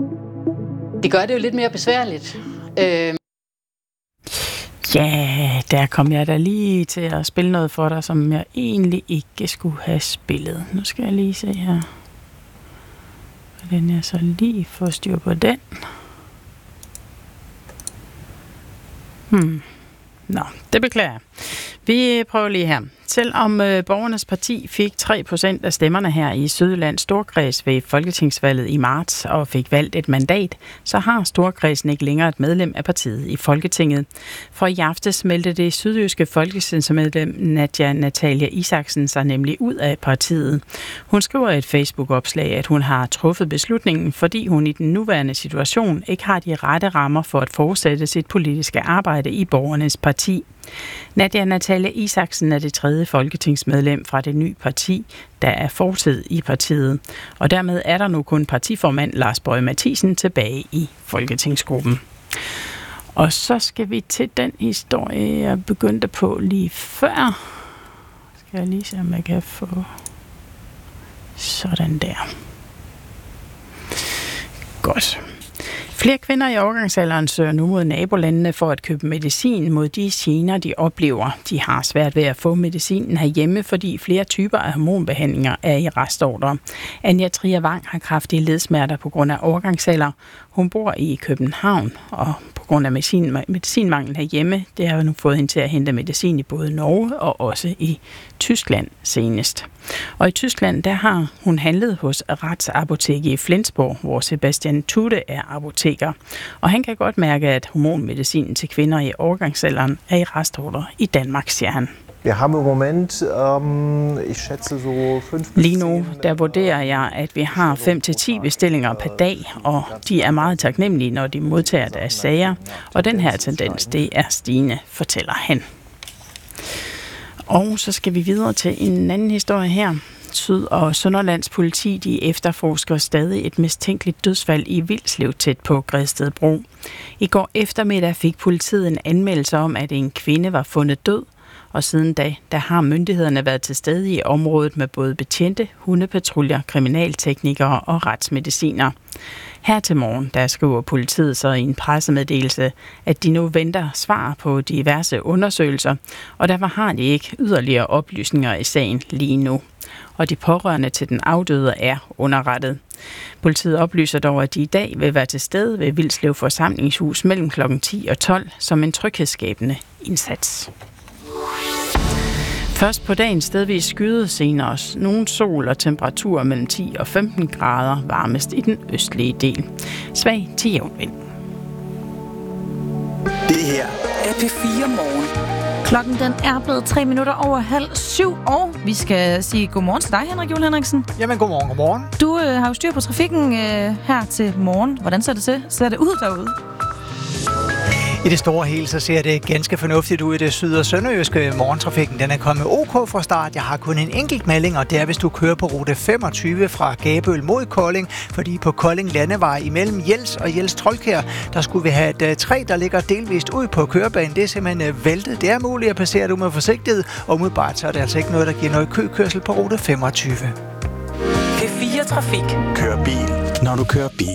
Det gør det jo lidt mere besværligt. Ja, der kom jeg da lige til at spille noget for dig, som jeg egentlig ikke skulle have spillet. Nu skal jeg lige se her. Hvordan jeg så lige får styr på den. Nå, det beklager jeg. Vi prøver lige her. Selvom Borgernes Parti fik 3% af stemmerne her i Sydjyllands Storkreds ved folketingsvalget i marts og fik valgt et mandat, så har Storkredsen ikke længere et medlem af partiet i Folketinget. For i aftes meldte det sydjyske folketingsmedlem Natalia Isaksen sig nemlig ud af partiet. Hun skriver i et Facebook-opslag, at hun har truffet beslutningen, fordi hun i den nuværende situation ikke har de rette rammer for at fortsætte sit politiske arbejde i Borgernes Parti. Natalia Isaksen er det 3. folketingsmedlem fra det nye parti, der er fortid i partiet. Og dermed er der nu kun partiformand Lars Boje Mathiesen tilbage i folketingsgruppen. Og så skal vi til den historie, jeg begyndte på lige før. Skal jeg lige se, om jeg kan få sådan der. Godt. Flere kvinder i overgangsalderen søger nu mod nabolandene for at købe medicin mod de gener, de oplever. De har svært ved at få medicinen herhjemme, fordi flere typer af hormonbehandlinger er i restordre. Anja Tria Wang har kraftige ledsmerter på grund af overgangsalder. Hun bor i København, og på grund af medicinmangel herhjemme, det har nu fået hende til at hente medicin i både Norge og også i Tyskland senest. Og i Tyskland, der har hun handlet hos Ratsapotek i Flensborg, hvor Sebastian Tude er apoteker. Og han kan godt mærke, at hormonmedicinen til kvinder i overgangsalderen er i restordre i Danmark, siger han. Wir haben im Moment, ich schätze so 5 bis 10. Lige nu, der vurderer jeg, at vi har 5-10 bestillinger per dag, og de er meget taknemmelige, når de modtager deres sager. Og den her tendens, det er stigende, fortæller han. Og så skal vi videre til en anden historie her. Syd- og Sønderlands politi, de efterforsker stadig et mistænkeligt dødsfald i Vilslev tæt på Gredstedbro. I går eftermiddag fik politiet en anmeldelse om, at en kvinde var fundet død, og siden da, der har myndighederne været til stede i området med både betjente, hundepatruljer, kriminalteknikere og retsmediciner. Her til morgen, der skriver politiet så i en pressemeddelelse, at de nu venter svar på diverse undersøgelser, og derfor har de ikke yderligere oplysninger i sagen lige nu. Og de pårørende til den afdøde er underrettet. Politiet oplyser dog, at de i dag vil være til stede ved Vilslev Forsamlingshus mellem kl. 10 og 12 som en tryghedsskabende indsats. Først på dagen stedvis skyde, senere nogen sol og temperaturer mellem 10 og 15 grader, varmest i den østlige del. Svag til jævn vind. Det her er P4 Morgen. Klokken den er blevet 3 minutter over 6:30, og vi skal sige godmorgen til dig, Henrik Juhl Henriksen. Jamen, godmorgen. Du har jo styr på trafikken her til morgen. Hvordan ser det ud derude? I det store hele, så ser det ganske fornuftigt ud i det syd- og sønderjyske. Morgentrafikken, den er kommet OK fra start. Jeg har kun en enkelt melding, og det er, hvis du kører på rute 25 fra Gabøl mod Kolding, fordi på Kolding Landevej imellem Jels og Jels Troldkær, der skulle vi have et træ, der ligger delvist ud på kørebanen. Det er simpelthen væltet. Det er muligt at passere det med forsigtighed, og umiddelbart så er det altså ikke noget, der giver noget køkørsel på rute 25. P4 Trafik. Kør bil, når du kører bil.